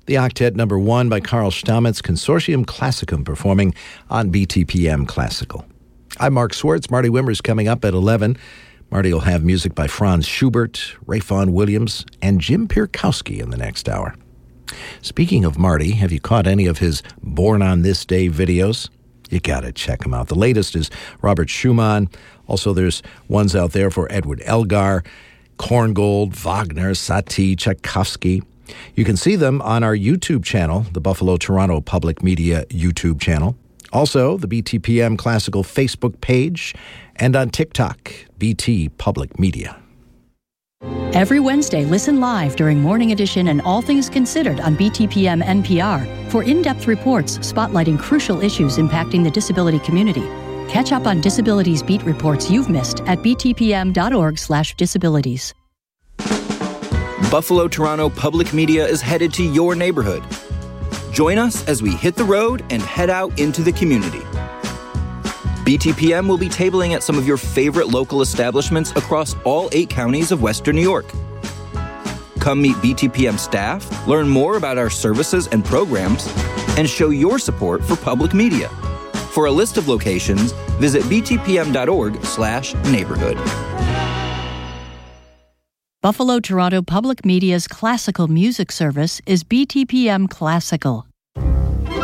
The Octet number 1 by Carl Stamets, Consortium Classicum, performing on BTPM Classical. I'm Mark Swartz. Marty Wimmer's coming up at 11. Marty will have music by Franz Schubert, Ray Vaughan Williams, and Jim Pierkowski in the next hour. Speaking of Marty, have you caught any of his Born on This Day videos? You gotta check them out. The latest is Robert Schumann. Also, there's ones out there for Edward Elgar, Korngold, Wagner, Satie, Tchaikovsky. You can see them on our YouTube channel, the Buffalo Toronto Public Media YouTube channel. Also, the BTPM Classical Facebook page, and on TikTok, BT Public Media. Every Wednesday, listen live during Morning Edition and All Things Considered on BTPM NPR for in-depth reports spotlighting crucial issues impacting the disability community. Catch up on disabilities beat reports you've missed at btpm.org/disabilities. Buffalo Toronto Public Media is headed to your neighborhood. Join us as we hit the road and head out into the community. BTPM will be tabling at some of your favorite local establishments across all 8 counties of Western New York. Come meet BTPM staff, learn more about our services and programs, and show your support for public media. For a list of locations, visit btpm.org/neighborhood. Buffalo Toronto Public Media's classical music service is BTPM Classical.